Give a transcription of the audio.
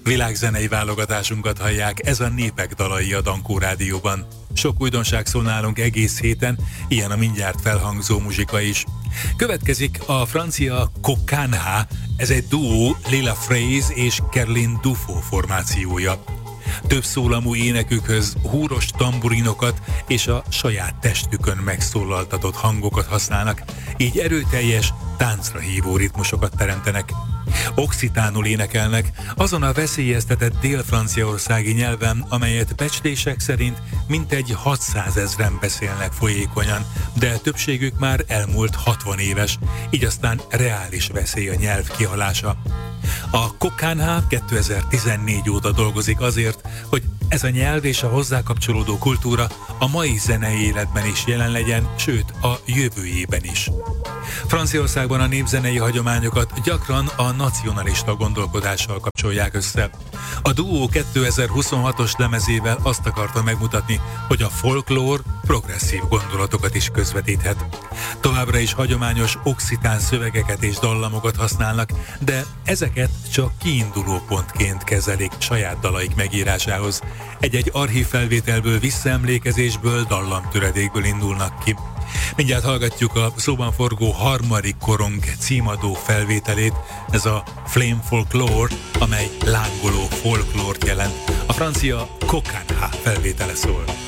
Világzenei válogatásunkat hallják, ez a Népek dalai a Dankó Rádióban. Sok újdonság szól nálunk egész héten, ilyen a mindjárt felhangzó muzsika is. Következik a francia Kokanha, ez egy duó Lila Fraze és Caroline Dufaux formációja. Több szólamú énekükhöz húros tamburinokat és a saját testükön megszólaltatott hangokat használnak, így erőteljes, táncra hívó ritmusokat teremtenek. Occitánul énekelnek, azon a veszélyeztetett dél-franciaországi nyelven, amelyet becslések szerint mintegy 600 000-en beszélnek folyékonyan, de többségük már elmúlt 60 éves, így aztán reális veszély a nyelv kihalása. A Kokanha 2014 óta dolgozik azért, hogy ez a nyelv és a hozzá kapcsolódó kultúra a mai zenei életben is jelen legyen, sőt a jövőjében is. Franciaországban a népzenei hagyományokat gyakran a nacionalista gondolkodással kapcsolják össze. A duó 2026-os lemezével azt akarta megmutatni, hogy a folklór progresszív gondolatokat is közvetíthet. Továbbra is hagyományos occitán szövegeket és dallamokat használnak, de ezeket csak kiinduló pontként kezelik saját dalaik megírásához. Egy-egy archív felvételből, visszaemlékezésből, dallamtöredékből indulnak ki. Mindjárt hallgatjuk a szóban forgó harmadik korong címadó felvételét, ez a Flame Folklore, amely lángoló folklórt jelent. A francia Kokanha felvétele szól.